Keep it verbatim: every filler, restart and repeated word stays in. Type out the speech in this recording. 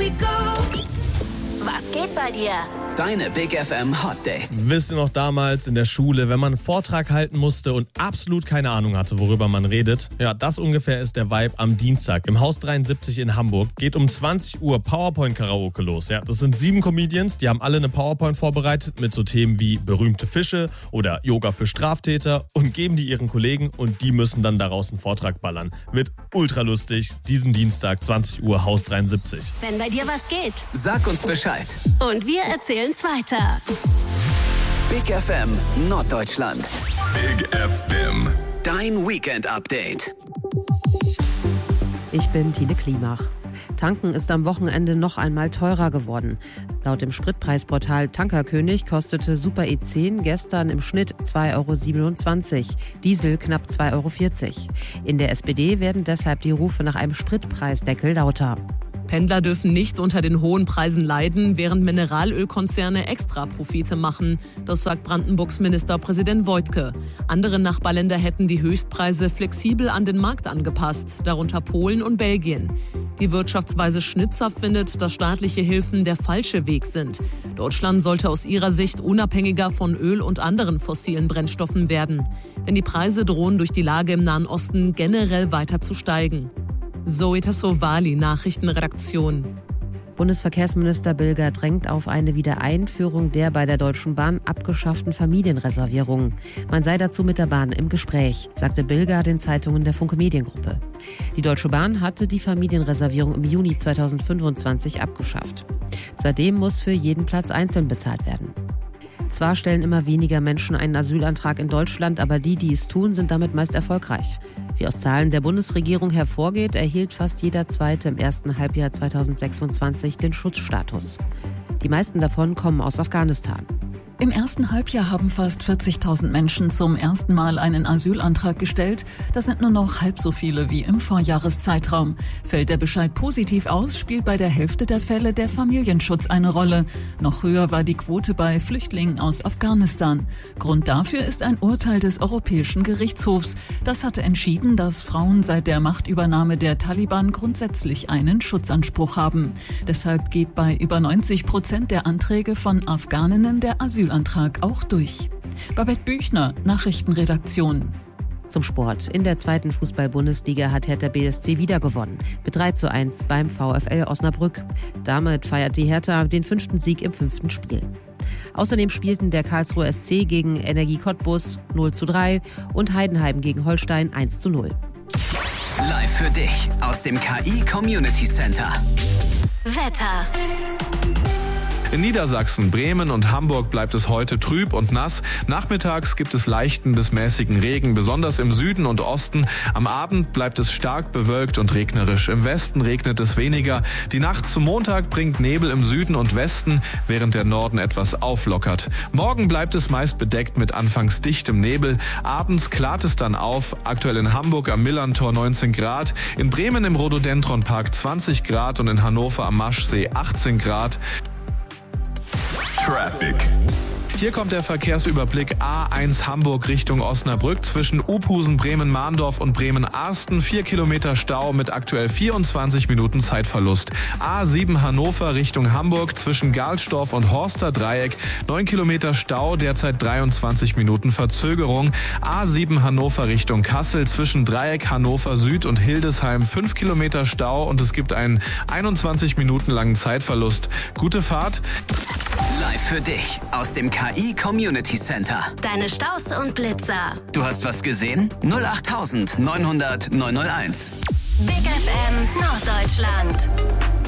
Was geht bei dir? Deine Big F M Hot Dates. Wisst ihr noch damals in der Schule, wenn man einen Vortrag halten musste und absolut keine Ahnung hatte, worüber man redet? Ja, das ungefähr ist der Vibe am Dienstag im Haus dreiundsiebzig in Hamburg. Geht um zwanzig Uhr PowerPoint-Karaoke los. Ja, das sind sieben Comedians, die haben alle eine PowerPoint vorbereitet mit so Themen wie berühmte Fische oder Yoga für Straftäter und geben die ihren Kollegen und die müssen dann daraus einen Vortrag ballern. Wird ultra lustig. Diesen Dienstag, zwanzig Uhr, Haus dreiundsiebzig. Wenn bei dir was geht, Sag uns Bescheid. und wir erzählen's weiter. Big F M Norddeutschland. Big F M. Dein Weekend-Update. Ich bin Tine Klimach. Tanken ist am Wochenende noch einmal teurer geworden. Laut dem Spritpreisportal Tankerkönig kostete Super E zehn gestern im Schnitt zwei Euro siebenundzwanzig, Diesel knapp zwei Euro vierzig. In der S P D werden deshalb die Rufe nach einem Spritpreisdeckel lauter. Pendler dürfen nicht unter den hohen Preisen leiden, während Mineralölkonzerne extra Profite machen. Das sagt Brandenburgs Ministerpräsident Woidke. Andere Nachbarländer hätten die Höchstpreise flexibel an den Markt angepasst, darunter Polen und Belgien. Die Wirtschaftsweise Schnitzer findet, dass staatliche Hilfen der falsche Weg sind. Deutschland sollte aus ihrer Sicht unabhängiger von Öl und anderen fossilen Brennstoffen werden. Denn die Preise drohen durch die Lage im Nahen Osten generell weiter zu steigen. Zoe Tassovali, Nachrichtenredaktion. Bundesverkehrsminister Bilger drängt auf eine Wiedereinführung der bei der Deutschen Bahn abgeschafften Familienreservierung. Man sei dazu mit der Bahn im Gespräch, sagte Bilger den Zeitungen der Funke Mediengruppe. Die Deutsche Bahn hatte die Familienreservierung im Juni zweitausendfünfundzwanzig abgeschafft. Seitdem muss für jeden Platz einzeln bezahlt werden. Zwar stellen immer weniger Menschen einen Asylantrag in Deutschland, aber die, die es tun, sind damit meist erfolgreich. Wie aus Zahlen der Bundesregierung hervorgeht, erhielt fast jeder Zweite im ersten Halbjahr zweitausendsechsundzwanzig den Schutzstatus. Die meisten davon kommen aus Afghanistan. Im ersten Halbjahr haben fast vierzigtausend Menschen zum ersten Mal einen Asylantrag gestellt. Das sind nur noch halb so viele wie im Vorjahreszeitraum. Fällt der Bescheid positiv aus, spielt bei der Hälfte der Fälle der Familienschutz eine Rolle. Noch höher war die Quote bei Flüchtlingen aus Afghanistan. Grund dafür ist ein Urteil des Europäischen Gerichtshofs. Das hatte entschieden, dass Frauen seit der Machtübernahme der Taliban grundsätzlich einen Schutzanspruch haben. Deshalb geht bei über neunzig Prozent der Anträge von Afghaninnen der Asyl Antrag auch durch. Babette Büchner, Nachrichtenredaktion. Zum Sport. In der zweiten Fußball-Bundesliga hat Hertha B S C wieder gewonnen. Mit drei zu eins beim VfL Osnabrück. Damit feiert die Hertha den fünften Sieg im fünften Spiel. Außerdem spielten der Karlsruher S C gegen Energie Cottbus null zu drei und Heidenheim gegen Holstein eins zu null. Live für dich aus dem K I Community Center. Wetter. In Niedersachsen, Bremen und Hamburg bleibt es heute trüb und nass. Nachmittags gibt es leichten bis mäßigen Regen, besonders im Süden und Osten. Am Abend bleibt es stark bewölkt und regnerisch. Im Westen regnet es weniger. Die Nacht zum Montag bringt Nebel im Süden und Westen, während der Norden etwas auflockert. Morgen bleibt es meist bedeckt mit anfangs dichtem Nebel. Abends klart es dann auf. Aktuell in Hamburg am Millerntor neunzehn Grad, in Bremen im Rhododendronpark zwanzig Grad und in Hannover am Maschsee achtzehn Grad. Traffic. Hier kommt der Verkehrsüberblick A eins Hamburg Richtung Osnabrück zwischen Uphusen, Bremen-Mahndorf und Bremen-Arsten. Vier Kilometer Stau mit aktuell vierundzwanzig Minuten Zeitverlust. A sieben Hannover Richtung Hamburg zwischen Galstorf und Horster Dreieck. Neun Kilometer Stau, derzeit dreiundzwanzig Minuten Verzögerung. A sieben Hannover Richtung Kassel zwischen Dreieck, Hannover Süd und Hildesheim. Fünf Kilometer Stau und es gibt einen einundzwanzig Minuten langen Zeitverlust. Gute Fahrt. Live für dich aus dem K I Community Center. Deine Staus und Blitzer. Du hast was gesehen? null acht neunhundert neunhundert neunhunderteins. Big F M Norddeutschland.